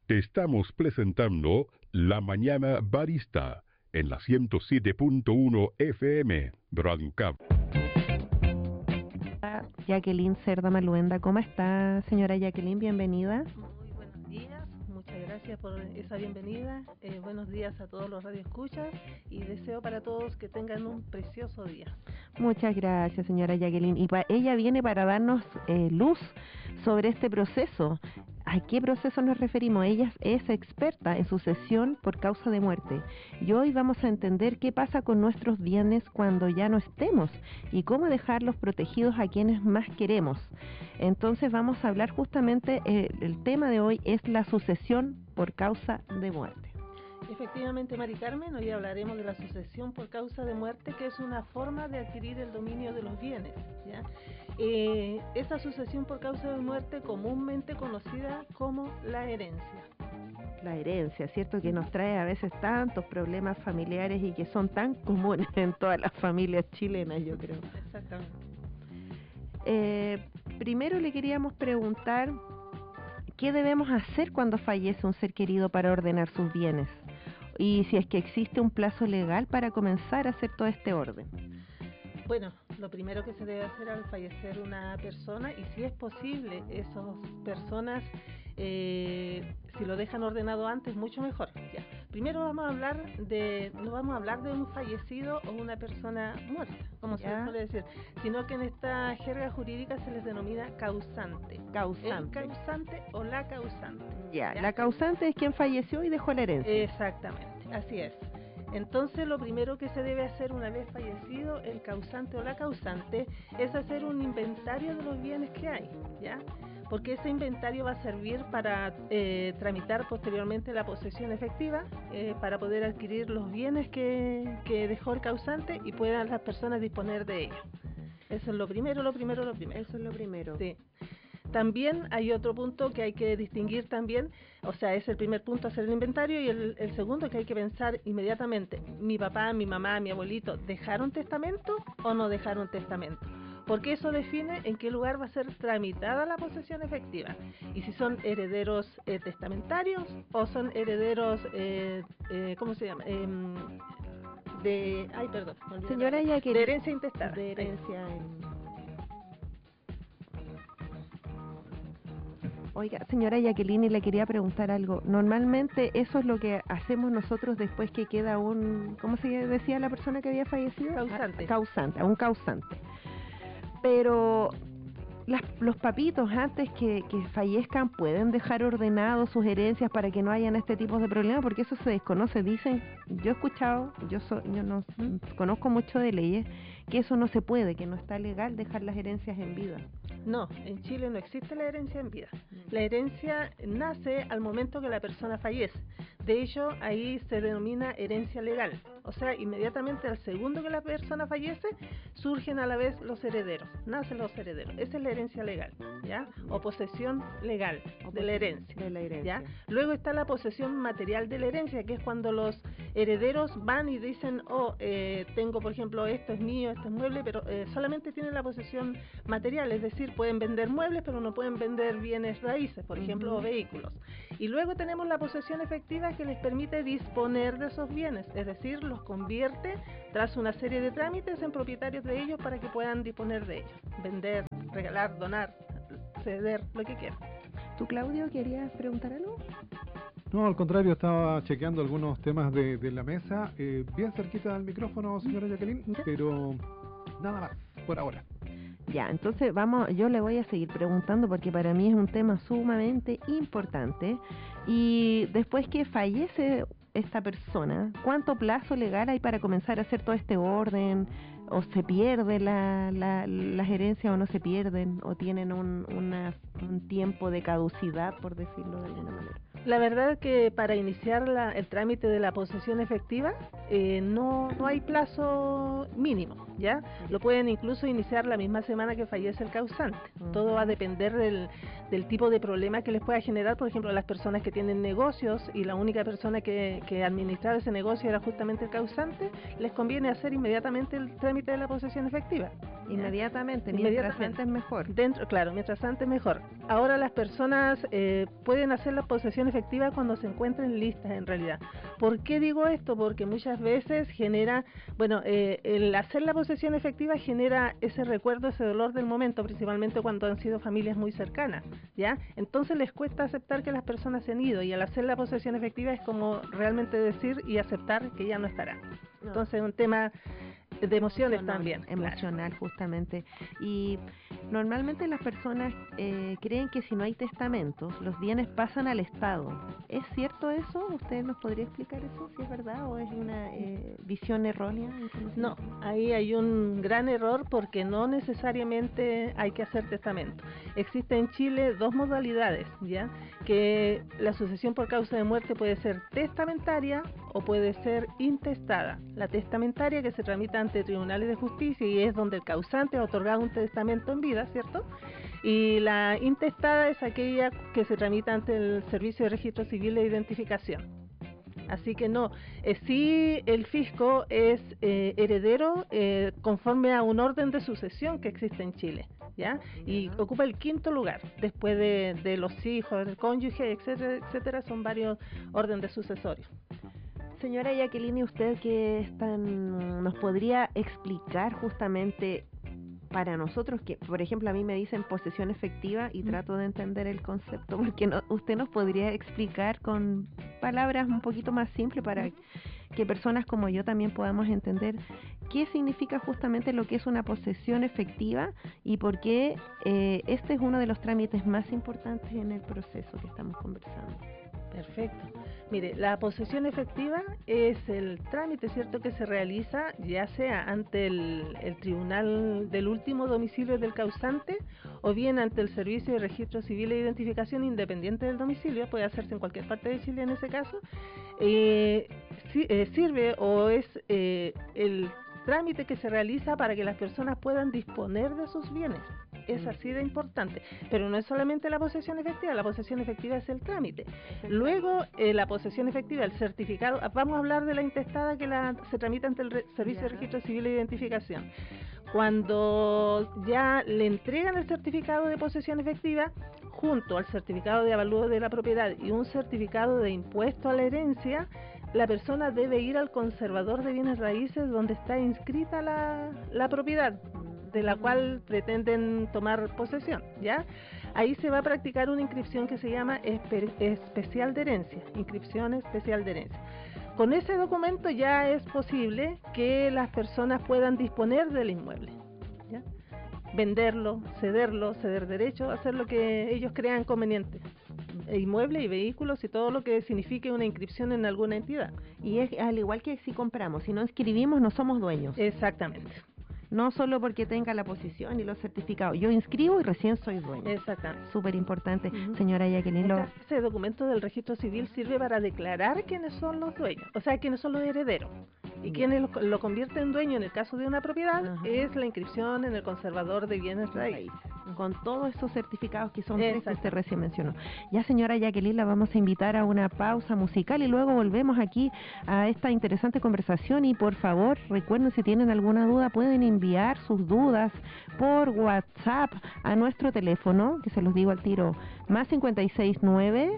Te estamos presentando La Mañana Barista en la 107.1 FM Radio Cap. Jacqueline Cerda Maluenda, ¿cómo está, señora Jacqueline? Bienvenida. Muy buenos días, muchas gracias por esa bienvenida. Buenos días a todos los radioescuchas y deseo para todos que tengan un precioso día. Muchas gracias, señora Jacqueline. Y ella viene para darnos luz sobre este proceso. ¿A qué proceso nos referimos? Ella es experta en sucesión por causa de muerte. Y hoy vamos a entender qué pasa con nuestros bienes cuando ya no estemos y cómo dejarlos protegidos a quienes más queremos. Entonces vamos a hablar justamente, el tema de hoy es la sucesión por causa de muerte. Efectivamente, Mari Carmen, hoy hablaremos de la sucesión por causa de muerte, que es una forma de adquirir el dominio de los bienes, ¿ya? Esa sucesión por causa de muerte comúnmente conocida como la herencia. La herencia, ¿cierto? Que nos trae a veces tantos problemas familiares y que son tan comunes en todas las familias chilenas, yo creo. Exactamente. Primero le queríamos preguntar, ¿qué debemos hacer cuando fallece un ser querido para ordenar sus bienes? Y si es que existe un plazo legal para comenzar a hacer todo este orden. Bueno, lo primero que se debe hacer al fallecer una persona, y si es posible, esas personas, si lo dejan ordenado antes, mucho mejor. Ya. Primero no vamos a hablar de un fallecido o una persona muerta, como se suele decir, sino que en esta jerga jurídica se les denomina causante. El causante o la causante. ¿Ya? La causante es quien falleció y dejó la herencia. Exactamente, así es. Entonces lo primero que se debe hacer una vez fallecido el causante o la causante es hacer un inventario de los bienes que hay, ¿ya? Porque ese inventario va a servir para tramitar posteriormente la posesión efectiva, para poder adquirir los bienes que dejó el causante y puedan las personas disponer de ellos. Eso es lo primero. Eso es lo primero. Sí. También hay otro punto que hay que distinguir también, o sea, es el primer punto, hacer el inventario, y el segundo que hay que pensar inmediatamente, mi papá, mi mamá, mi abuelito, ¿dejaron testamento o no dejaron testamento? Porque eso define en qué lugar va a ser tramitada la posesión efectiva, y si son herederos testamentarios o son herederos, ¿cómo se llama? Señora Jacqueline, de herencia intestada. De herencia Oiga, señora Jacqueline, le quería preguntar algo. Normalmente eso es lo que hacemos nosotros después que queda ¿cómo se decía la persona que había fallecido? Un causante. Pero los papitos antes que fallezcan pueden dejar ordenados sus herencias para que no hayan este tipo de problemas, porque eso se desconoce. Dicen, yo he escuchado, yo no conozco mucho de leyes, que eso no se puede, que no está legal dejar las herencias en vida. No, en Chile no existe la herencia en vida. La herencia nace al momento que la persona fallece. De hecho, ahí se denomina herencia legal. O sea, inmediatamente al segundo que la persona fallece, surgen a la vez los herederos. Nacen los herederos. Esa es la herencia legal, ¿ya? O posesión legal de la herencia. ¿Ya? Luego está la posesión material de la herencia, que es cuando los herederos van y dicen, tengo, por ejemplo, esto es mío, esto es mueble, pero solamente tienen la posesión material, es decir, pueden vender muebles, pero no pueden vender bienes raíces, por ejemplo, o vehículos. Y luego tenemos la posesión efectiva, que les permite disponer de esos bienes, es decir, los convierte tras una serie de trámites en propietarios de ellos para que puedan disponer de ellos, vender, regalar, donar, ceder, lo que quieran. ¿Tú, Claudio, querías preguntar algo? No, al contrario, estaba chequeando algunos temas de la mesa, bien cerquita del micrófono, señora Jacqueline, pero nada más, por ahora. Ya, entonces yo le voy a seguir preguntando porque para mí es un tema sumamente importante. Y después que fallece esta persona, ¿cuánto plazo legal hay para comenzar a hacer todo este orden? ¿O se pierde las herencias o no se pierden? ¿O tienen un tiempo de caducidad, por decirlo de alguna manera? La verdad es que para iniciar el trámite de la posesión efectiva no hay plazo mínimo, ¿ya? Lo pueden incluso iniciar la misma semana que fallece el causante. Todo va a depender del tipo de problema que les pueda generar. Por ejemplo, las personas que tienen negocios y la única persona que administraba ese negocio era justamente el causante, les conviene hacer inmediatamente el trámite de la posesión efectiva. Inmediatamente, mientras antes mejor. Mientras antes mejor. Ahora las personas pueden hacer la posesión efectiva cuando se encuentren listas en realidad. ¿Por qué digo esto? Porque muchas veces genera, el hacer la posesión efectiva genera ese recuerdo, ese dolor del momento, principalmente cuando han sido familias muy cercanas, ¿ya? Entonces les cuesta aceptar que las personas se han ido, y al hacer la posesión efectiva es como realmente decir y aceptar que ya no estará. Entonces es un tema de emociones también. Emocional, claro. Justamente. Y normalmente las personas creen que si no hay testamentos, los bienes pasan al Estado. ¿Es cierto eso? ¿Usted nos podría explicar eso, si es verdad, o es una visión errónea? No, ahí hay un gran error, porque no necesariamente hay que hacer testamento. Existe en Chile dos modalidades, ¿ya? Que la sucesión por causa de muerte puede ser testamentaria o puede ser intestada. La testamentaria, que se tramita ante tribunales de justicia y es donde el causante ha otorgado un testamento en vida, ¿cierto? Y la intestada es aquella que se tramita ante el Servicio de Registro Civil de Identificación. Así que no, sí, el fisco es heredero conforme a un orden de sucesión que existe en Chile, ¿ya? Y ocupa el 5º lugar, después de los hijos, del cónyuge, etcétera, etcétera, son varios órdenes sucesorios. Señora Jacqueline, ¿usted nos podría explicar justamente para nosotros, que por ejemplo a mí me dicen posesión efectiva y trato de entender el concepto, porque usted nos podría explicar con palabras un poquito más simples para que personas como yo también podamos entender qué significa justamente lo que es una posesión efectiva y por qué este es uno de los trámites más importantes en el proceso que estamos conversando? Perfecto. Mire, la posesión efectiva es el trámite, ¿cierto?, que se realiza ya sea ante el tribunal del último domicilio del causante o bien ante el Servicio de Registro Civil e Identificación, independiente del domicilio, puede hacerse en cualquier parte de Chile en ese caso. Sirve o es el trámite que se realiza para que las personas puedan disponer de sus bienes. Es así de importante, pero no es solamente la posesión efectiva es el trámite. Luego, la posesión efectiva, el certificado, vamos a hablar de la intestada que se tramita ante el Servicio de Registro Civil e Identificación. Cuando ya le entregan el certificado de posesión efectiva, junto al certificado de avalúo de la propiedad y un certificado de impuesto a la herencia, la persona debe ir al conservador de bienes raíces donde está inscrita la propiedad de la cual pretenden tomar posesión, ¿ya? Ahí se va a practicar una inscripción que se llama especial de herencia, inscripción especial de herencia. Con ese documento ya es posible que las personas puedan disponer del inmueble, ¿ya? Venderlo, ceder derecho, hacer lo que ellos crean conveniente. Inmueble y vehículos y todo lo que signifique una inscripción en alguna entidad. Y es al igual que si compramos, si no inscribimos no somos dueños. Exactamente. No solo porque tenga la posesión y los certificados. Yo inscribo y recién soy dueño. Exactamente. Súper importante, señora Jacqueline. Ese documento del registro civil sirve para declarar quiénes son los dueños, o sea, quiénes son los herederos. Y quienes lo convierten en dueño en el caso de una propiedad es la inscripción en el conservador de bienes raíces. Con todos esos certificados que son tres que usted recién mencionó. Ya, señora Jacqueline, la vamos a invitar a una pausa musical y luego volvemos aquí a esta interesante conversación. Y por favor, recuerden, si tienen alguna duda, pueden enviar sus dudas por WhatsApp a nuestro teléfono, que se los digo al tiro, más 569...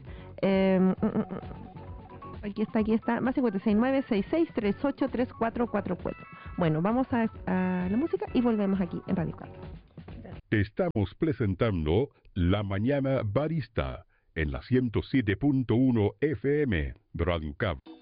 Aquí está, más 569-6638-3444. Bueno, vamos a la música y volvemos aquí en Radio Cap. Estamos presentando La Mañana Barista en la 107.1 FM, Radio Cap.